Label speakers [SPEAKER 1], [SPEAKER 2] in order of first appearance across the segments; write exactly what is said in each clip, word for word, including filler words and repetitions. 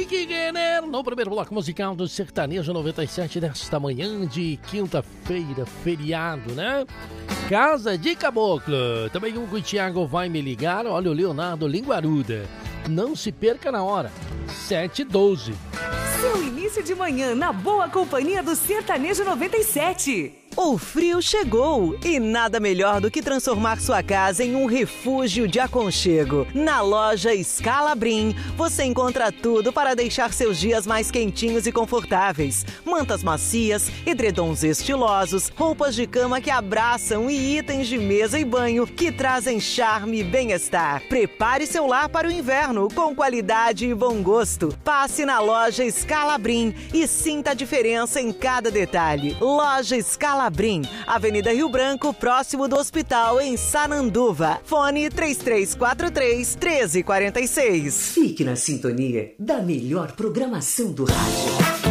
[SPEAKER 1] Henrique Guerreiro, no primeiro bloco musical do Sertanejo noventa e sete desta manhã de quinta-feira, feriado, né? Casa de Caboclo. Também o Hugo e Thiago vai me ligar. Olha o Leonardo Linguaruda. Não se perca na hora. sete e doze.
[SPEAKER 2] Seu início de manhã na boa companhia do Sertanejo noventa e sete.
[SPEAKER 3] O frio chegou e nada melhor do que transformar sua casa em um refúgio de aconchego. Na loja Scalabrin, você encontra tudo para deixar seus dias mais quentinhos e confortáveis. Mantas macias, edredons estilosos, roupas de cama que abraçam e itens de mesa e banho que trazem charme e bem-estar. Prepare seu lar para o inverno com qualidade e bom gosto. Passe na loja Scalabrin e sinta a diferença em cada detalhe. Loja Scalabrin, Avenida Rio Branco, próximo do hospital em Sananduva. Fone três três quatro três, um três quatro seis.
[SPEAKER 2] Fique na sintonia da melhor programação do rádio.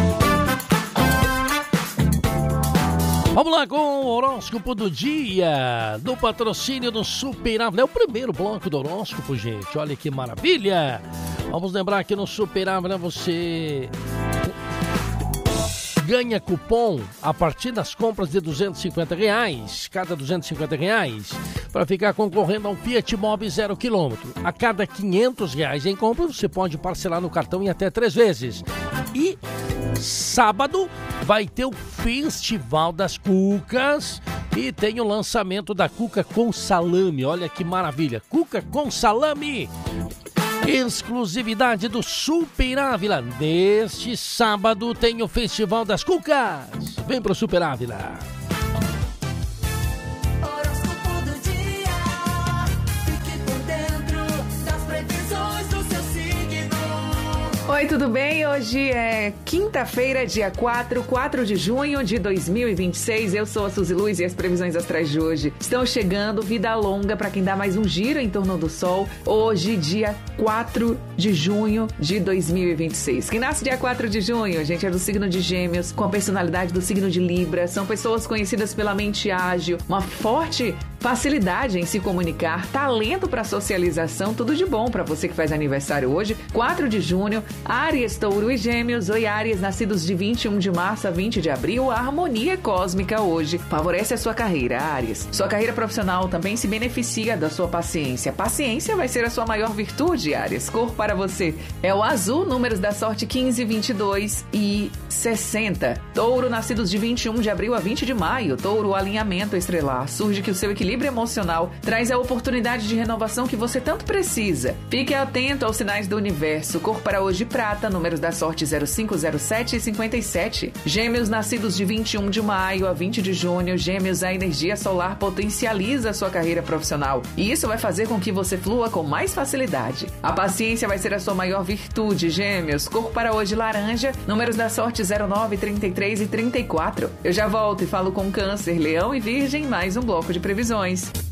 [SPEAKER 1] Vamos lá com o horóscopo do dia, do patrocínio do Super Ávila. É o primeiro bloco do horóscopo, gente. Olha que maravilha! Vamos lembrar que no Super Ávila você ganha cupom a partir das compras de duzentos e cinquenta reais, cada duzentos e cinquenta reais, para ficar concorrendo a um Fiat Mobi zero quilômetro. A cada quinhentos reais em compra, você pode parcelar no cartão em até três vezes. E sábado vai ter o Festival das Cucas e tem o lançamento da Cuca com salame. Olha que maravilha, Cuca com salame! Exclusividade do Super Ávila. Neste sábado tem o Festival das Cucas. Vem pro Super Ávila.
[SPEAKER 4] Horóscopo do dia. Fique por dentro das previsões do seu signo.
[SPEAKER 5] Oi, tudo bem? Hoje é quinta-feira, dia quatro, quatro de junho de dois mil e vinte e seis. Eu sou a Suzy Luz e as previsões astrais de hoje estão chegando. Vida longa para quem dá mais um giro em torno do Sol. Hoje, dia quatro de junho de dois mil e vinte e seis. Quem nasce dia quatro de junho, gente, é do signo de Gêmeos, com a personalidade do signo de Libra. São pessoas conhecidas pela mente ágil, uma forte facilidade em se comunicar, talento para socialização, tudo de bom para você que faz aniversário hoje. quatro de junho, Áries, Touro e Gêmeos. Oi, Áries, nascidos de vinte e um de março a vinte de abril. A harmonia cósmica hoje favorece a sua carreira, Áries. Sua carreira profissional também se beneficia da sua paciência. Paciência vai ser a sua maior virtude, Áries. Cor para você é o azul, números da sorte quinze, vinte e dois e sessenta. Touro, nascidos de vinte e um de abril a vinte de maio. Touro, alinhamento estrelar. Surge que o seu equilíbrio emocional traz a oportunidade de renovação que você tanto precisa. Fique atento aos sinais do universo. Cor para hoje prata, números da sorte zero cinco, zero sete e cinquenta e sete. Gêmeos, nascidos de vinte e um de maio a vinte de junho. Gêmeos, a energia solar potencializa a sua carreira profissional e isso vai fazer com que você flua com mais facilidade. A paciência vai ser a sua maior virtude, Gêmeos. Cor para hoje laranja, números da sorte zero nove, trinta e três e trinta e quatro. Eu já volto e falo com Câncer, Leão e Virgem, mais um bloco de previsões.